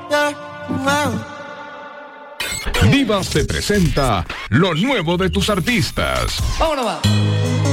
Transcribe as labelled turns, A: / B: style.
A: Divas te presenta lo nuevo de tus artistas.
B: ¡Vámonos, va!